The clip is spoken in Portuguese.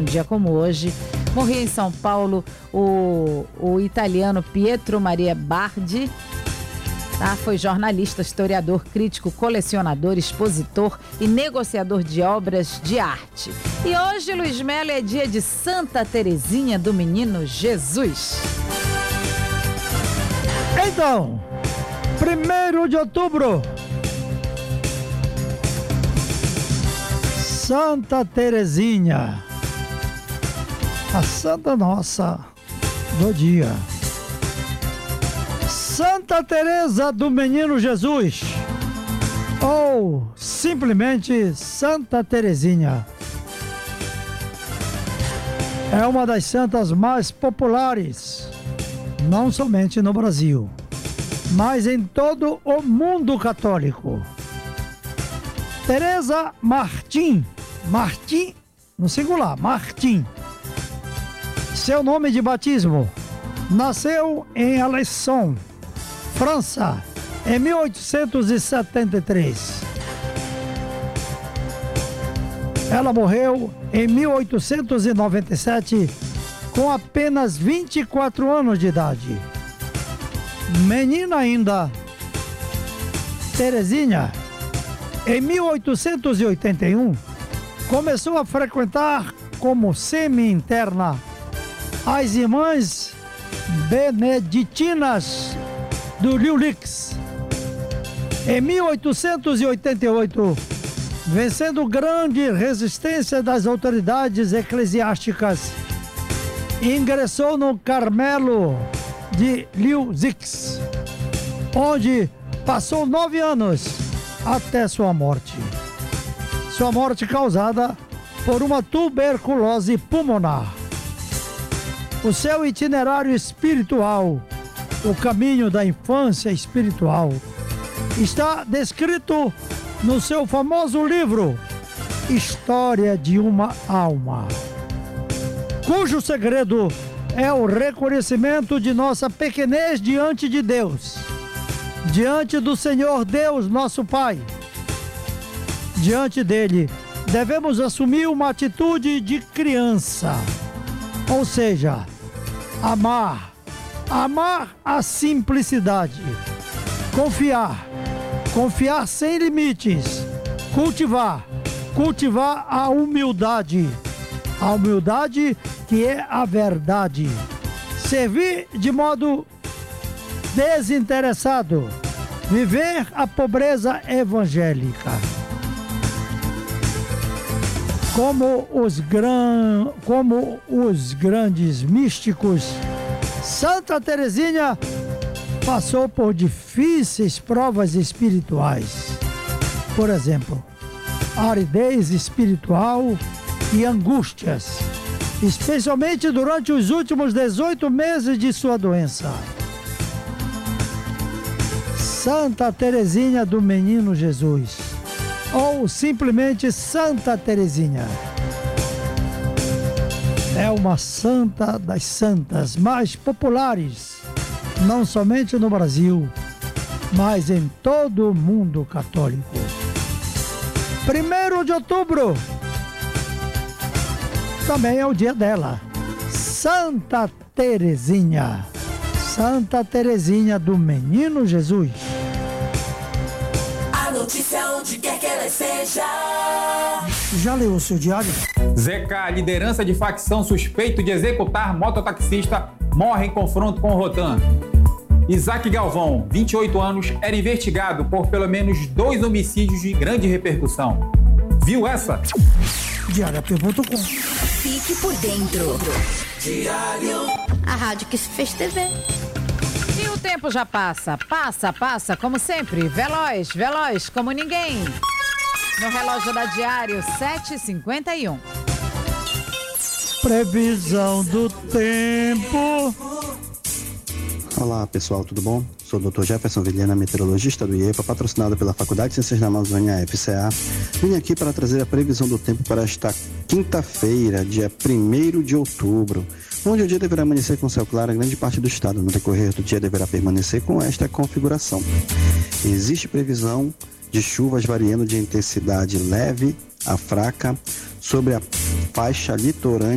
dia como hoje, morria em São Paulo o italiano Pietro Maria Bardi. Foi jornalista, historiador, crítico, colecionador, expositor e negociador de obras de arte. E hoje, Luiz Melo, é dia de Santa Terezinha do Menino Jesus. Então, 1º de outubro, Santa Terezinha, a santa nossa do dia. Santa Teresa do Menino Jesus, ou simplesmente Santa Terezinha. É uma das santas mais populares, não somente no Brasil, mas em todo o mundo católico. Teresa Martim no singular, Martim. Seu nome de batismo: nasceu em Alençon, França, em 1873. Ela morreu em 1897 com apenas 24 anos de idade. Menina ainda, Terezinha, em 1881, começou a frequentar como semi-interna as irmãs beneditinas do Rio Lix. Em 1888, vencendo grande resistência das autoridades eclesiásticas, ingressou no Carmelo de Liuzix, onde passou 9 anos até sua morte. Sua morte causada por uma tuberculose pulmonar. O seu itinerário espiritual, o caminho da infância espiritual, está descrito no seu famoso livro História de uma Alma, cujo segredo é o reconhecimento de nossa pequenez diante de Deus, diante do Senhor Deus, nosso Pai. Diante dele, devemos assumir uma atitude de criança, ou seja, amar a simplicidade, confiar sem limites, cultivar a humildade que é a verdade, servir de modo desinteressado, viver a pobreza evangélica. Como os grandes místicos, Santa Terezinha passou por difíceis provas espirituais. Por exemplo, aridez espiritual e angústias, especialmente durante os últimos 18 meses de sua doença. Santa Terezinha do Menino Jesus, ou simplesmente Santa Terezinha, é uma santa das santas mais populares, não somente no Brasil, mas em todo o mundo católico. 1º de outubro também é o dia dela, Santa Terezinha, Santa Terezinha do Menino Jesus. A notícia onde quer que ela esteja. Já leu o seu diário? Zeca, liderança de facção suspeito de executar mototaxista, morre em confronto com o Rotan. Isaac Galvão, 28 anos, era investigado por pelo menos 2 homicídios de grande repercussão. Viu essa? Diariap.com. Fique por dentro. Diário. A rádio que se fez TV. E o tempo já passa, como sempre, veloz como ninguém. No relógio da Diário, 7h51. Previsão do tempo. Olá pessoal, tudo bom? Sou o Dr. Jefferson Vilhena, meteorologista do IEPA, patrocinado pela Faculdade de Ciências da Amazônia, FCA. Vim aqui para trazer a previsão do tempo para esta quinta-feira, dia 1º de outubro, onde o dia deverá amanhecer com céu claro em grande parte do estado. No decorrer do dia deverá permanecer com esta configuração. Existe previsão de chuvas variando de intensidade leve a fraca sobre a faixa litorânea